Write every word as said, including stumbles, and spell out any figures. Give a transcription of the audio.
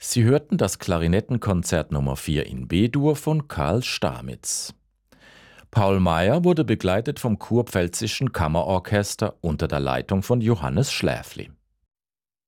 Sie hörten das Klarinettenkonzert Nummer vier in B-Dur von Karl Stamitz. Paul Meyer wurde begleitet vom Kurpfälzischen Kammerorchester unter der Leitung von Johannes Schläfli.